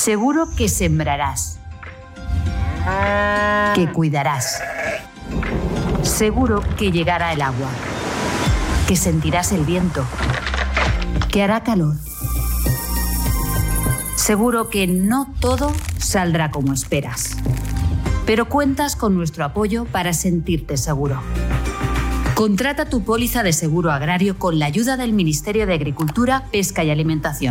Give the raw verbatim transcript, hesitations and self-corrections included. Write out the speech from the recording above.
Seguro que sembrarás, que cuidarás. Seguro que llegará el agua, que sentirás el viento, que hará calor. Seguro que no todo saldrá como esperas, pero cuentas con nuestro apoyo para sentirte seguro. Contrata tu póliza de seguro agrario con la ayuda del Ministerio de Agricultura, Pesca y Alimentación.